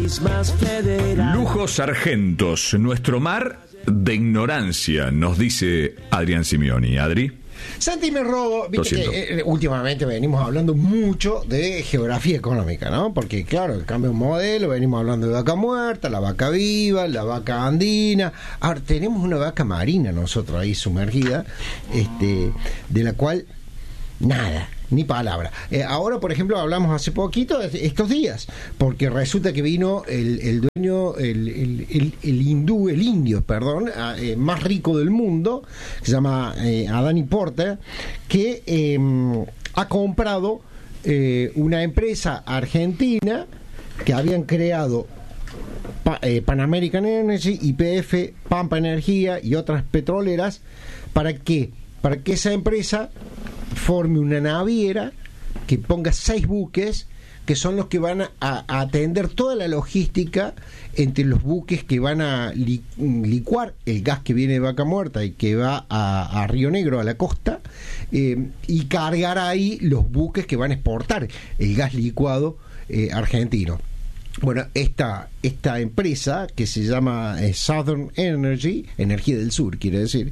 país más federal. Lujos Sargentos, nuestro mar de ignorancia, nos dice Adrián Simioni. Adri. Santi, me robo, viste que últimamente venimos hablando mucho de geografía económica, ¿no? Porque claro, el cambio de modelo, venimos hablando de vaca muerta, la vaca viva, la vaca andina. Ahora tenemos una vaca marina nosotros ahí sumergida, de la cual nada, ni palabra. Ahora, por ejemplo, hablamos hace poquito, estos días, porque resulta que vino el dueño, el indio, más rico del mundo, que se llama Adani Porter, que ha comprado una empresa argentina que habían creado Pan American Energy, YPF, Pampa Energía y otras petroleras. ¿Para qué? Para que esa empresa forme una naviera que ponga 6 buques que son los que van a atender toda la logística entre los buques que van a licuar el gas que viene de Vaca Muerta y que va a Río Negro, a la costa, y cargar ahí los buques que van a exportar el gas licuado argentino. Bueno, esta empresa que se llama Southern Energy, Energía del Sur, quiere decir,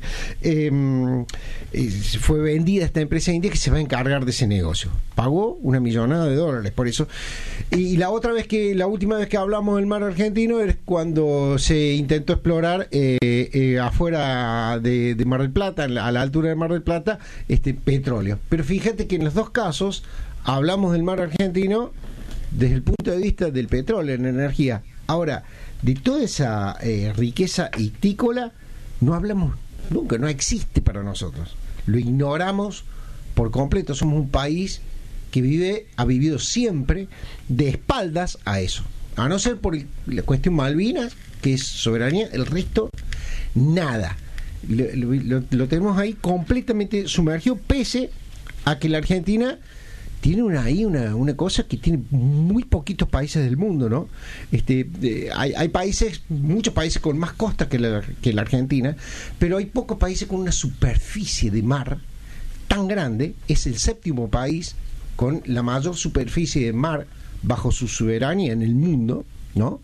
fue vendida a esta empresa india que se va a encargar de ese negocio. Pagó $1 millón por eso. Y la última vez que hablamos del mar argentino es cuando se intentó explorar afuera de Mar del Plata, a la altura de Mar del Plata, petróleo. Pero fíjate que en los dos casos hablamos del mar argentino desde el punto de vista del petróleo, en energía. Ahora, de toda esa riqueza ictícola no hablamos nunca, no existe para nosotros. Lo ignoramos por completo. Somos un país que ha vivido siempre de espaldas a eso. A no ser por la cuestión Malvinas, que es soberanía, el resto, nada. Lo tenemos ahí completamente sumergido, pese a que la Argentina tiene una cosa que tiene muy poquitos países del mundo, ¿no? Hay muchos países con más costas que la Argentina, pero hay pocos países con una superficie de mar tan grande. Es el 7º país con la mayor superficie de mar bajo su soberanía en el mundo, ¿no?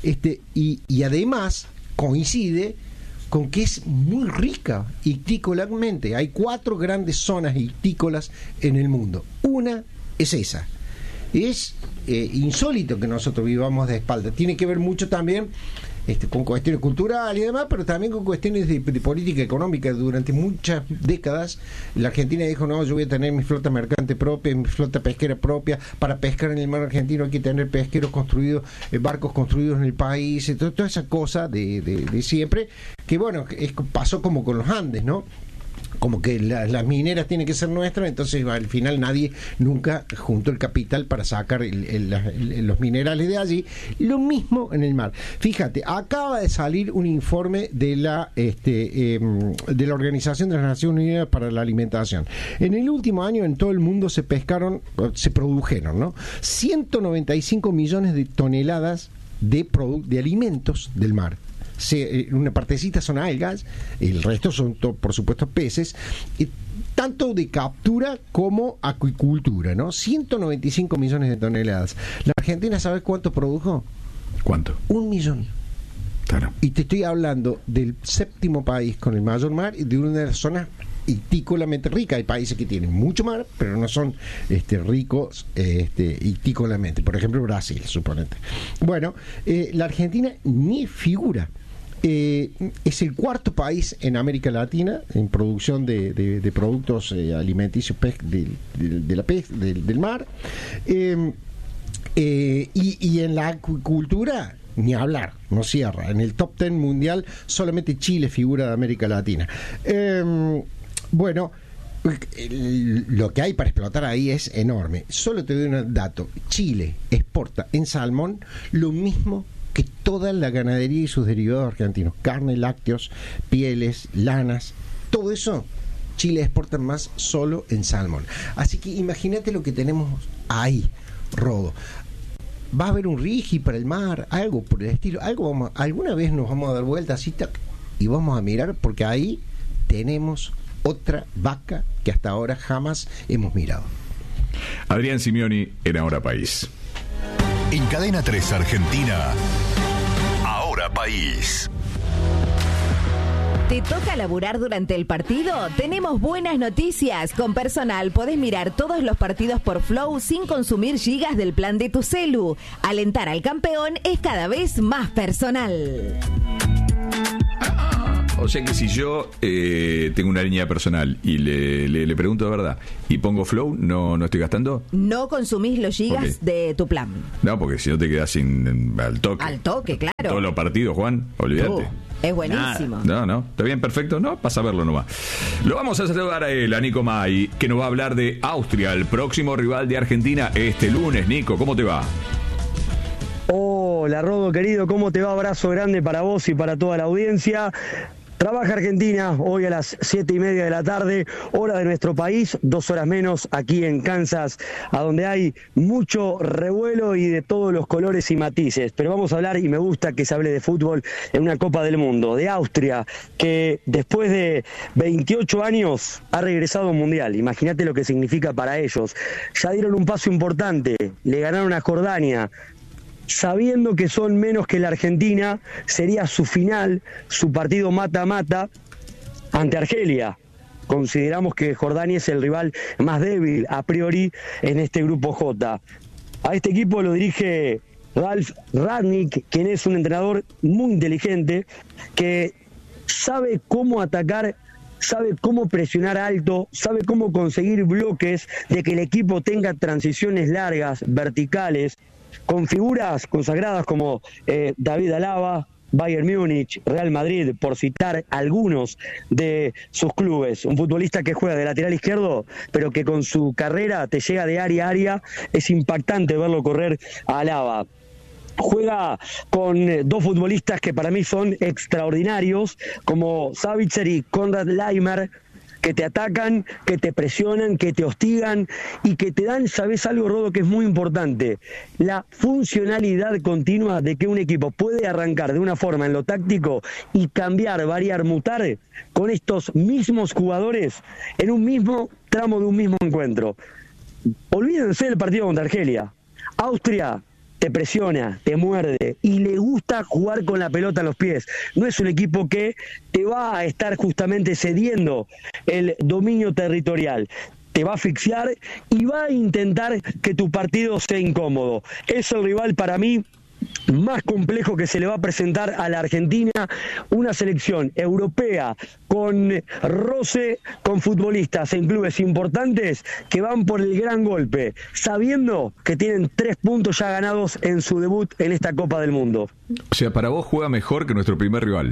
Y además coincide con que es muy rica ictícolamente. Hay 4 grandes zonas ictícolas en el mundo. Una es esa. Es insólito que nosotros vivamos de espalda. Tiene que ver mucho también con cuestiones culturales y demás, pero también con cuestiones de política económica. Durante muchas décadas la Argentina dijo: no, yo voy a tener mi flota mercante propia, mi flota pesquera propia. Para pescar en el mar argentino hay que tener pesqueros construidos, barcos construidos en el país, toda esa cosa de siempre, que bueno, pasó como con los Andes, ¿no? Como que las mineras tienen que ser nuestras, entonces al final nadie nunca juntó el capital para sacar los minerales de allí. Lo mismo en el mar. Fíjate, acaba de salir un informe de la Organización de las Naciones Unidas para la Alimentación. En el último año en todo el mundo se produjeron, ¿no? 195 millones de toneladas de alimentos del mar. Una partecita son algas, el resto son por supuesto peces, tanto de captura como acuicultura, ¿no? 195 millones de toneladas. La Argentina, ¿sabes cuánto produjo? ¿Cuánto? 1 millón. Claro. Y te estoy hablando del 7º país con el mayor mar y de una de las zonas ictícolamente rica. Hay países que tienen mucho mar, pero no son ricos ictícolamente. Por ejemplo, Brasil, suponete. Bueno, la Argentina ni figura. Es el 4º país en América Latina en producción de productos alimenticios del mar. Y en la acuicultura, ni hablar, no cierra. En el top 10 mundial solamente Chile figura de América Latina. Bueno, lo que hay para explotar ahí es enorme. Solo te doy un dato: Chile exporta en salmón lo mismo que toda la ganadería y sus derivados argentinos: carne, lácteos, pieles, lanas, todo eso. Chile exporta más solo en salmón. Así que imagínate lo que tenemos ahí, Rodo. Va a haber un rigi para el mar, algo por el estilo, alguna vez nos vamos a dar vuelta así y vamos a mirar, porque ahí tenemos otra vaca que hasta ahora jamás hemos mirado. Adrián Simioni en Ahora País. En Cadena 3 Argentina, Ahora País. ¿Te toca laburar durante el partido? Tenemos buenas noticias. Con Personal podés mirar todos los partidos por Flow sin consumir gigas del plan de tu celu. Alentar al campeón es cada vez más personal. O sea que si yo tengo una línea personal y le pregunto de verdad y pongo Flow, ¿no estoy gastando? No consumís los gigas de tu plan. No, porque si no te quedás al toque. Al toque, claro. Todos los partidos, Juan, olvídate. Es buenísimo. No, está bien, perfecto. No, pasa a verlo nomás. Lo vamos a saludar a él, a Nico May, que nos va a hablar de Austria, el próximo rival de Argentina este lunes. Nico, ¿cómo te va? Hola, Rodo, querido, ¿cómo te va? Abrazo grande para vos y para toda la audiencia. Trabaja Argentina hoy a las 7:30 de la tarde, hora de nuestro país, 2 horas menos aquí en Kansas, a donde hay mucho revuelo y de todos los colores y matices. Pero vamos a hablar, y me gusta que se hable de fútbol, en una Copa del Mundo, de Austria, que después de 28 años ha regresado a un mundial. Imagínate lo que significa para ellos. Ya dieron un paso importante, le ganaron a Jordania. Sabiendo que son menos que la Argentina, sería su final, su partido mata-mata ante Argelia. Consideramos que Jordania es el rival más débil a priori en este grupo J. A este equipo lo dirige Ralf Rangnick, quien es un entrenador muy inteligente, que sabe cómo atacar, sabe cómo presionar alto, sabe cómo conseguir bloques, de que el equipo tenga transiciones largas, verticales, con figuras consagradas como David Alaba, Bayern Múnich, Real Madrid, por citar algunos de sus clubes. Un futbolista que juega de lateral izquierdo, pero que con su carrera te llega de área a área. Es impactante verlo correr a Alaba. Juega con 2 futbolistas que para mí son extraordinarios, como Savitzer y Konrad Laimer, que te atacan, que te presionan, que te hostigan y que te dan, ¿sabes algo, Rodo, que es muy importante? La funcionalidad continua de que un equipo puede arrancar de una forma en lo táctico y cambiar, variar, mutar con estos mismos jugadores en un mismo tramo de un mismo encuentro. Olvídense del partido contra Argelia. Austria te presiona, te muerde y le gusta jugar con la pelota en los pies. No es un equipo que te va a estar justamente cediendo el dominio territorial. Te va a asfixiar y va a intentar que tu partido sea incómodo. Es el rival para mí más complejo que se le va a presentar a la Argentina, una selección europea con roce, con futbolistas en clubes importantes que van por el gran golpe, sabiendo que tienen 3 puntos ya ganados en su debut en esta Copa del Mundo. O sea, para vos juega mejor que nuestro primer rival.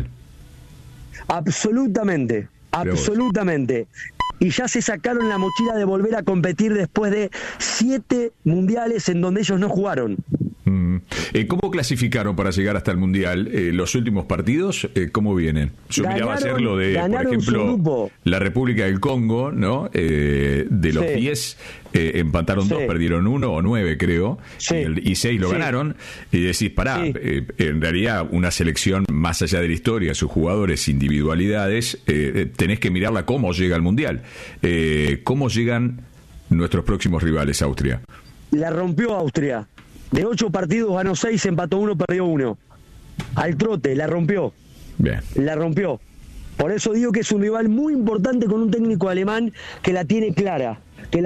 Absolutamente, absolutamente. Y ya se sacaron la mochila de volver a competir después de 7 mundiales en donde ellos no jugaron. ¿Cómo clasificaron para llegar hasta el Mundial? ¿Los últimos partidos, cómo vienen? Yo miraba ayer lo de, por ejemplo, la República del Congo, ¿no? De los 10, empataron 2, perdieron 1 o 9, creo, y 6 lo ganaron. Y decís, pará, en realidad una selección más allá de la historia, sus jugadores, individualidades, tenés que mirarla cómo llega al Mundial. ¿Cómo llegan nuestros próximos rivales, Austria? La rompió Austria. De 8 partidos ganó 6, empató 1, perdió 1. Al trote, la rompió. Bien. La rompió. Por eso digo que es un rival muy importante con un técnico alemán que la tiene clara.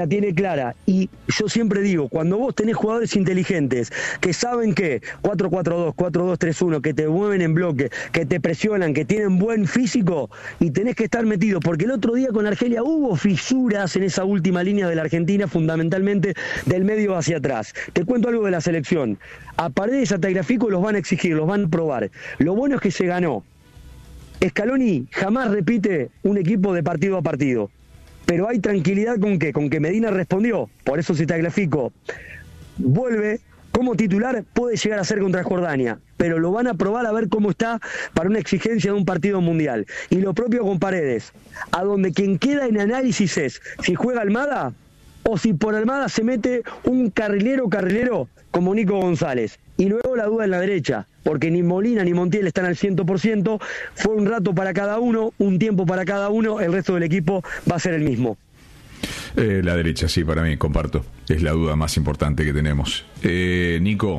Y yo siempre digo, cuando vos tenés jugadores inteligentes que saben que 4-4-2, 4-2-3-1, que te mueven en bloque, que te presionan, que tienen buen físico, y tenés que estar metido, porque el otro día con Argelia hubo fisuras en esa última línea de la Argentina, fundamentalmente del medio hacia atrás. Te cuento algo de la selección. A Paredes, a Tagliafico los van a exigir, los van a probar. Lo bueno es que se ganó. Scaloni jamás repite un equipo de partido a partido. Pero hay tranquilidad con qué, con que Medina respondió. Por eso si Tagliafico vuelve como titular, puede llegar a ser contra Jordania, pero lo van a probar a ver cómo está para una exigencia de un partido mundial. Y lo propio con Paredes, a donde quien queda en análisis es si juega Almada o si por Almada se mete un carrilero como Nico González. Y luego la duda en la derecha, porque ni Molina ni Montiel están al 100%, fue un rato para cada uno, un tiempo para cada uno, el resto del equipo va a ser el mismo. La derecha, sí, para mí, comparto. Es la duda más importante que tenemos. Nico,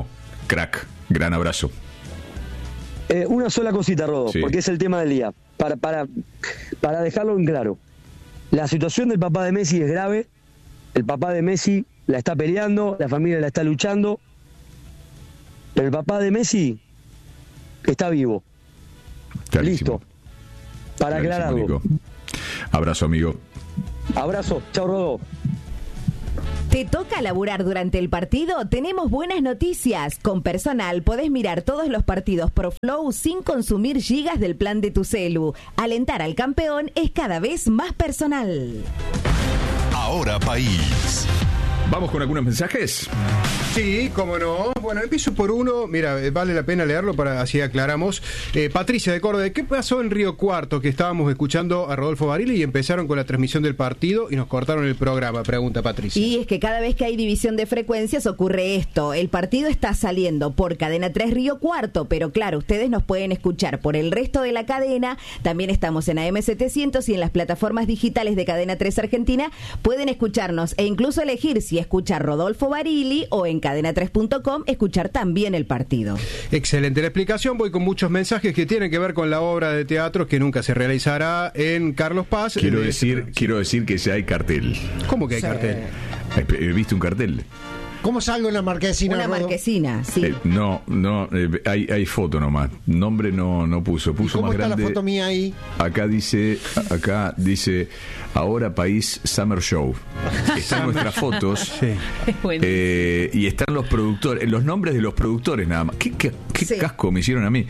Crack, gran abrazo. Una sola cosita, Rodo, porque es el tema del día. Para dejarlo en claro. La situación del papá de Messi es grave. El papá de Messi la está peleando, la familia la está luchando. Pero el papá de Messi está vivo. Clarísimo. Listo. Para aclararlo. Nico. Abrazo, amigo. Abrazo. Chao, Rodo. ¿Te toca laburar durante el partido? Tenemos buenas noticias. Con Personal podés mirar todos los partidos por Flow sin consumir gigas del plan de tu celu. Alentar al campeón es cada vez más personal. Ahora País. ¿Vamos con algunos mensajes? Sí, cómo no. Bueno, empiezo por uno. Mira, vale la pena leerlo para así aclaramos. Patricia de Córdoba, ¿qué pasó en Río Cuarto? Que estábamos escuchando a Rodolfo Barili y empezaron con la transmisión del partido y nos cortaron el programa, pregunta Patricia. Y es que cada vez que hay división de frecuencias ocurre esto. El partido está saliendo por Cadena 3 Río Cuarto, pero claro, ustedes nos pueden escuchar por el resto de la cadena. También estamos en AM700 y en las plataformas digitales de Cadena 3 Argentina. Pueden escucharnos e incluso elegir si escuchar Rodolfo Barili o en cadena3.com escuchar también el partido. Excelente la explicación. Voy con muchos mensajes que tienen que ver con la obra de teatro que nunca se realizará en Carlos Paz. Quiero decir que ya hay cartel. ¿Cómo que hay cartel? ¿Viste un cartel? ¿Cómo salgo en la marquesina? Una marquesina, sí. Hay foto nomás. Nombre no puso. Puso más grande. ¿Cómo está la foto mía ahí? Acá dice Ahora País Summer Show. Están nuestras fotos. Sí. Y están los productores, los nombres de los productores nada más. ¿Qué casco me hicieron a mí?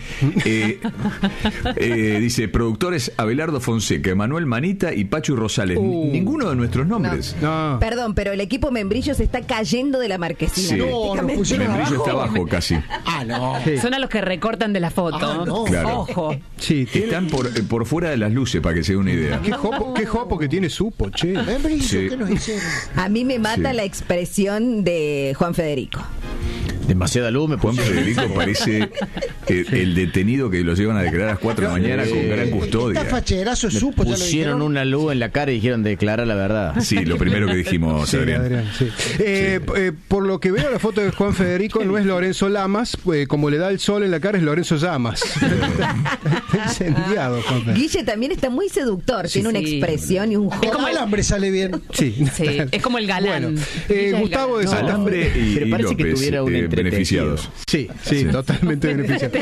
Dice productores Abelardo Fonseca, Emanuel Manita y Pachu Rosales. Ninguno de nuestros nombres. No. Perdón, pero el equipo Membrillo se está cayendo de la marquesina. Sí. Membrillo está abajo casi. No. Sí. Son a los que recortan de la foto. Claro. Ojo. Sí, están por fuera de las luces para que se dé una idea. Qué jopo que tiene Supo, che. Sí. ¿Qué nos hicieron? A mí me mata la expresión de Juan Federico. Demasiada luz me Juan Federico parece el detenido que lo llevan a declarar a las 4 de la mañana con gran custodia. Está facherazo, Supo. Pusieron una luz en la cara y dijeron declarar la verdad. Sí, lo primero que dijimos, sí, Adrián. Sí. Por lo que veo la foto de Juan Federico no es Lorenzo Lamas, como le da el sol en la cara es Lorenzo Llamas. Está incendiado, Juan Federico. Guille también está muy seductor, tiene una expresión y un juego. Es como el hambre sale bien. Sí, es como el galán. Bueno, Gustavo de Santa Fe y parece López, que tuviera un beneficiados. Sí, totalmente beneficiados.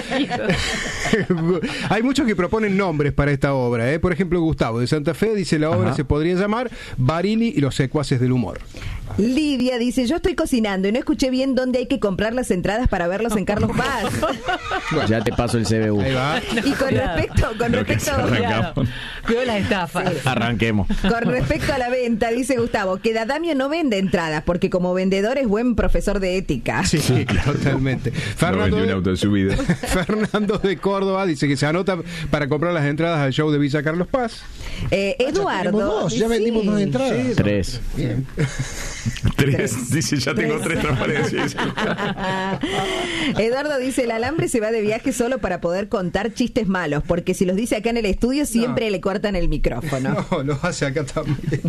Hay muchos que proponen nombres para esta obra. Por ejemplo, Gustavo de Santa Fe dice la obra se podría llamar Barili y los secuaces del humor. Lidia dice, yo estoy cocinando y no escuché bien dónde hay que comprar las entradas para verlos en Carlos Paz. Bueno, ya te paso el CBU. Ahí va. Y con respecto Cuidado las estafas. Sí. Arranquemos. Con respecto a la venta, dice Gustavo, que Dadamio no vende entradas porque como vendedor es buen profesor de ética. Sí, totalmente. No vendió un auto en su vida. Fernando de Córdoba dice que se anota para comprar las entradas al show de Villa Carlos Paz. Eduardo. Ya vendimos 2 entradas. 3. Bien. 3, dice, ya tengo 3 transparencias. Eduardo dice, el alambre se va de viaje solo para poder contar chistes malos, porque si los dice acá en el estudio siempre le cortan el micrófono. No, lo hace acá también.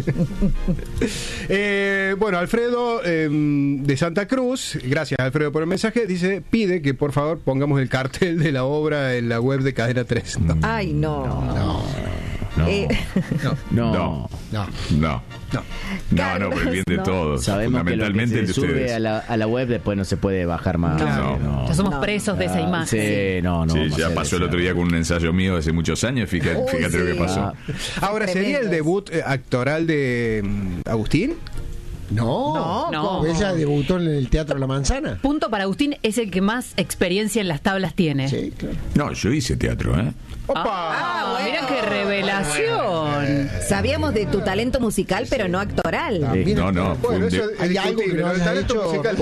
Bueno, Alfredo de Santa Cruz, gracias Alfredo por el mensaje, dice, pide que por favor pongamos el cartel de la obra en la web de Cadena 3. Ay, no. No, por el bien de todos. Sabemos que lo que se sube a la web después no se puede bajar más. Ya somos presos de esa imagen. Sí, ya pasó el otro día con un ensayo mío de hace muchos años. Fíjate lo que pasó. Ahora, ¿sería el debut actoral de Agustín? No. Ella debutó en el Teatro La Manzana. Punto para Agustín, es el que más experiencia en las tablas tiene. Sí, claro. No, yo hice teatro, ¡Opa! Bueno. Mira qué revelación. Sabíamos de tu talento musical, pero no actoral. No. Bueno, hay algo que no has hecho musical.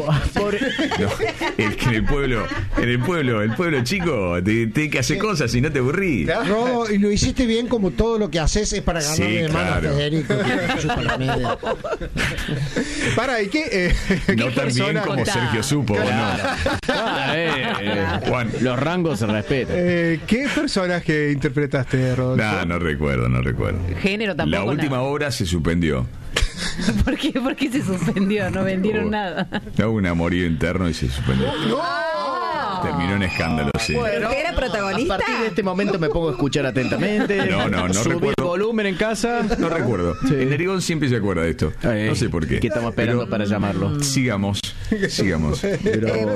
En el pueblo chico, te que hacer cosas y no te aburrí. Rodo, y lo hiciste bien, como todo lo que haces es para ganarle de mano a Federico. ¿Y qué? No tan bien como Sergio supo, Juan, los rangos se respetan. ¿Qué personaje interpretaste, Rodolfo? No recuerdo. Género tampoco. La última obra se suspendió. ¿Por qué se suspendió? No vendieron nada. Hubo un amorío interno y se suspendió. ¡No! Terminó en escándalo, sí. Bueno, ¿era protagonista? A partir de este momento me pongo a escuchar atentamente. No Subí recuerdo. el volumen en casa. No recuerdo. Sí. El Narigón siempre se acuerda de esto. No sé por qué. ¿Qué estamos esperando para llamarlo? Sigamos. Pero...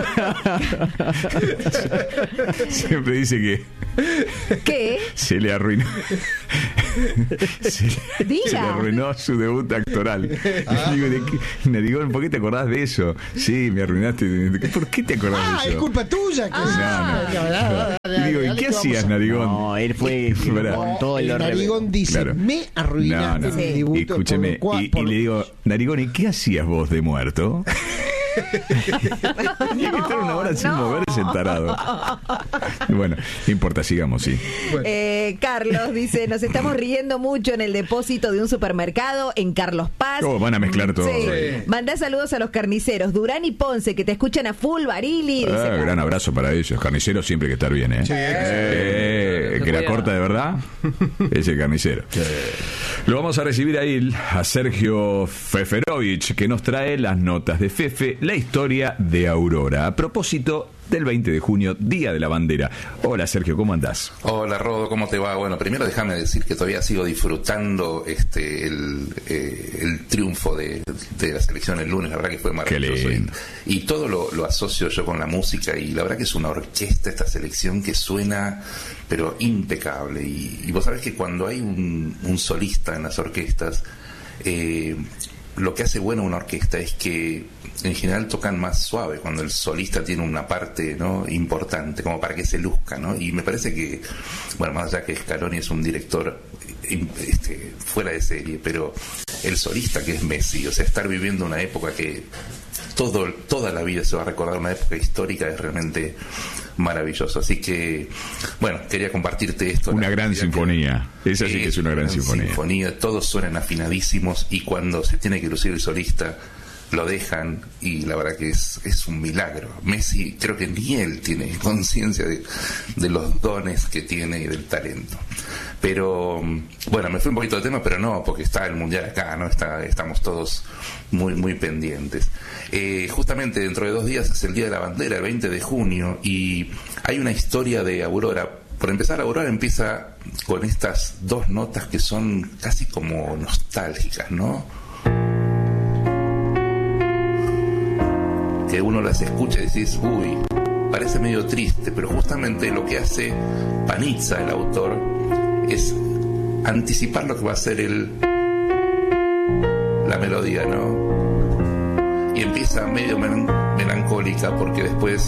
Siempre dice que... ¿Qué? Se le arruinó. Se le arruinó su debut actoral. Digo, Narigón, ¿por qué te acordás de eso? Sí, me arruinaste. ¿Por qué te acordás de eso? Es culpa tuya. No. Digo, ¿y qué hacías, Narigón? No, él fue con todo el Narigón dice, claro. me arruinaste mi debut. Escúcheme, y le digo, Narigón, ¿y qué hacías vos de muerto? Tenía que estar una hora sin moverse el tarado. Bueno, no importa, sigamos, sí. Carlos dice, nos estamos riendo mucho en el depósito de un supermercado en Carlos Paz. Van a mezclar todo. Sí. Mandá saludos a los carniceros Durán y Ponce, que te escuchan a full, Barili. Gran abrazo para ellos. Carniceros siempre hay que estar bien, ¿eh? Sí, que la corta de verdad es el carnicero. Sí. Lo vamos a recibir ahí a Sergio Feferovich, que nos trae las notas de Fefe, la historia de Aurora. A propósito del 20 de junio, Día de la Bandera. Hola, Sergio, ¿cómo andás? Hola, Rodo, ¿cómo te va? Bueno, primero déjame decir que todavía sigo disfrutando el triunfo de la selección el lunes. La verdad que fue maravilloso. Y todo lo asocio yo con la música, y la verdad que es una orquesta esta selección que suena pero impecable. Y vos sabés que cuando hay un solista en las orquestas, lo que hace buena una orquesta es que en general tocan más suave cuando el solista tiene una parte, ¿no?, importante, como para que se luzca, ¿no? Y me parece que, bueno, más allá que Scaloni es un director fuera de serie, pero el solista, que es Messi, o sea, estar viviendo una época que toda la vida se va a recordar, una época histórica, es realmente maravilloso. Así que, bueno, quería compartirte esto. Una gran sinfonía. Esa sí que es una gran sinfonía. Todos suenan afinadísimos, y cuando se tiene que lucir el solista lo dejan, y la verdad que es un milagro. Messi, creo que ni él tiene conciencia de los dones que tiene y del talento. Pero bueno, me fui un poquito de tema, pero no, porque está el mundial acá, ¿no? Estamos todos muy, muy pendientes. Justamente dentro de 2 días es el Día de la Bandera, el 20 de junio, y hay una historia de Aurora. Por empezar, Aurora empieza con estas 2 notas que son casi como nostálgicas, ¿no? Que uno las escucha y decís, uy, parece medio triste, pero justamente lo que hace Panizza, el autor, es anticipar lo que va a ser la melodía, ¿no? Y empieza medio melancólica, porque después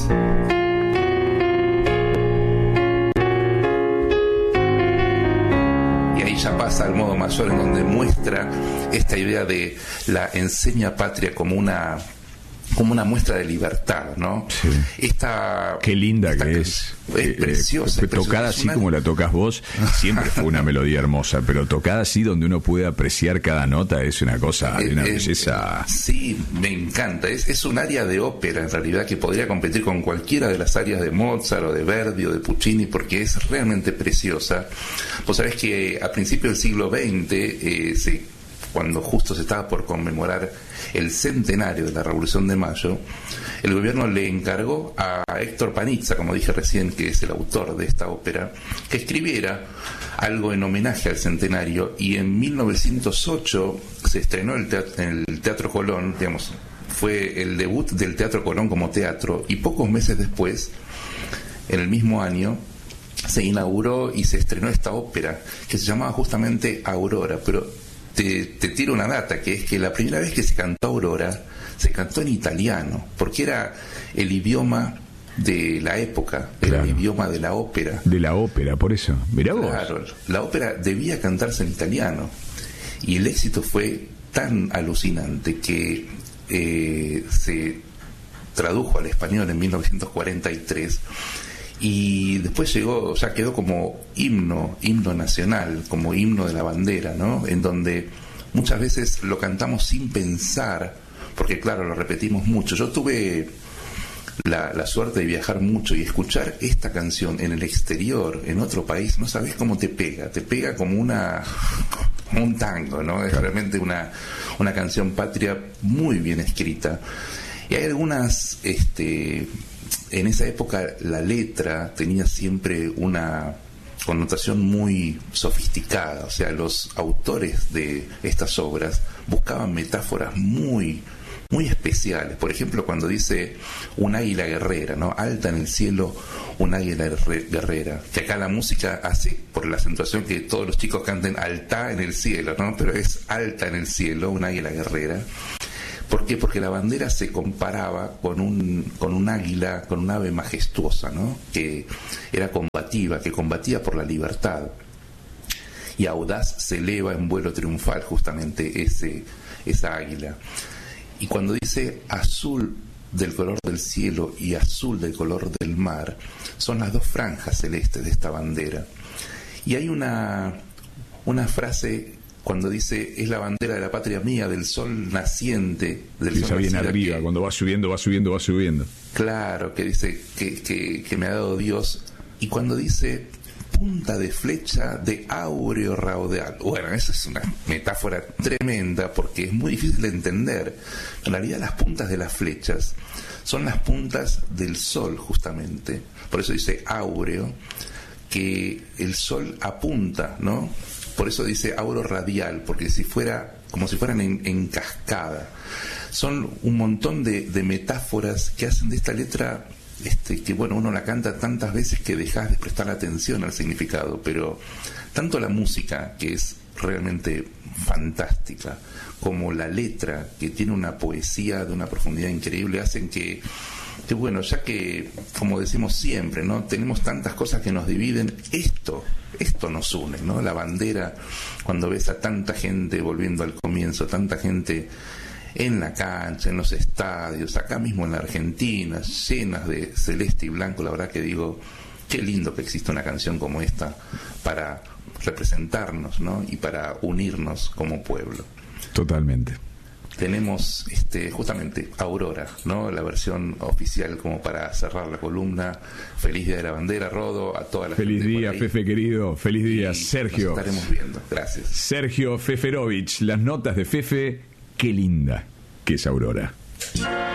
y ahí ya pasa al modo mayor, en donde muestra esta idea de la enseña patria como una muestra de libertad, ¿no? Sí. Qué linda que es. Es preciosa. Tocada así como la tocas vos, siempre fue una melodía hermosa, pero tocada así donde uno puede apreciar cada nota es una cosa de una belleza. Sí, me encanta. Es un área de ópera, en realidad, que podría competir con cualquiera de las áreas de Mozart o de Verdi o de Puccini, porque es realmente preciosa. Vos sabés que a principios del siglo XX, cuando justo se estaba por conmemorar el centenario de la Revolución de Mayo, el gobierno le encargó a Héctor Panizza, como dije recién, que es el autor de esta ópera, que escribiera algo en homenaje al centenario, y en 1908 se estrenó en el Teatro Colón, digamos, fue el debut del Teatro Colón como teatro, y pocos meses después, en el mismo año, se inauguró y se estrenó esta ópera, que se llamaba justamente Aurora. Pero te tiro una data, que es que la primera vez que se cantó Aurora, se cantó en italiano, porque era el idioma de la época, era el idioma de la ópera. De la ópera, por eso. Mirá vos. Claro, la ópera debía cantarse en italiano, y el éxito fue tan alucinante que se tradujo al español en 1943, y después ya quedó como himno nacional, como himno de la bandera, ¿no? En donde muchas veces lo cantamos sin pensar, porque claro, lo repetimos mucho. Yo tuve la suerte de viajar mucho y escuchar esta canción en el exterior, en otro país, no sabés cómo te pega como un tango, ¿no? Es realmente una canción patria muy bien escrita. Y hay algunas en esa época la letra tenía siempre una connotación muy sofisticada, o sea, los autores de estas obras buscaban metáforas muy especiales. Por ejemplo, cuando dice un águila guerrera, ¿no? Alta en el cielo, un águila guerrera, que acá la música hace por la acentuación que todos los chicos canten alta en el cielo, ¿no? Pero es alta en el cielo, un águila guerrera. ¿Por qué? Porque la bandera se comparaba con un águila, con un ave majestuosa, ¿no? Que era combativa, que combatía por la libertad. Y audaz se eleva en vuelo triunfal justamente esa águila. Y cuando dice azul del color del cielo y azul del color del mar, son las dos franjas celestes de esta bandera. Y hay una frase cuando dice, es la bandera de la patria mía, del sol naciente, del sol bien arriba, cuando va subiendo. Claro, que dice que me ha dado Dios. Y cuando dice punta de flecha de áureo raudal. Bueno, esa es una metáfora tremenda porque es muy difícil de entender. En realidad las puntas de las flechas son las puntas del sol justamente. Por eso dice áureo, que el sol apunta, ¿no? Por eso dice auro radial, porque como si fueran en cascada. Son un montón de metáforas que hacen de esta letra que bueno, uno la canta tantas veces que dejas de prestar atención al significado, pero tanto la música, que es realmente fantástica, como la letra, que tiene una poesía de una profundidad increíble, hacen que bueno, ya que, como decimos siempre, ¿no? Tenemos tantas cosas que nos dividen, esto nos une, ¿no? La bandera, cuando ves a tanta gente, volviendo al comienzo, tanta gente en la cancha, en los estadios, acá mismo en la Argentina, llenas de celeste y blanco, la verdad que digo, qué lindo que exista una canción como esta para representarnos, ¿no? Y para unirnos como pueblo. Totalmente. Tenemos justamente Aurora, ¿no? La versión oficial como para cerrar la columna. Feliz Día de la Bandera, Rodo, a toda la feliz gente. Feliz día, Fefe querido. Feliz día, Sergio. Nos estaremos viendo. Gracias. Sergio Feferovich, las notas de Fefe. Qué linda que es Aurora.